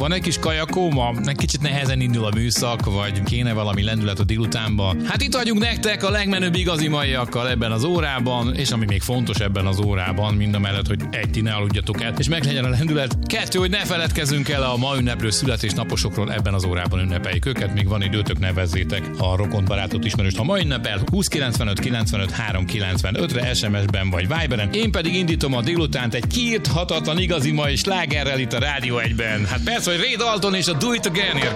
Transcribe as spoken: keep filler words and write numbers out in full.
Van egy kis kajakóma? Egy kicsit nehezen indul a műszak, vagy kéne valami lendület a délutánba? Hát itt vagyunk nektek a legmenőbb igazi maiakkal ebben az órában, és ami még fontos ebben az órában, mind a mellett, hogy egy, ti ne aludjatok el, és meg legyen a lendület. Kettő, hogy ne feledkezzünk el a ma ünneplő születésnaposokról, ebben az órában ünnepeljük őket, még van időtök, nevezzétek a rokont, barátot, ismerőst. Ha ma ünnepel, húsz kilencvenöt kilencvenöt három kilencvenötre es em es-ben vagy Viberen. Én pedig indítom a délutánt egy kiírthatatlan igazi mai slágerrel itt a Rádió egyben. Hát persze, hogy Ray Dalton és a Do It Again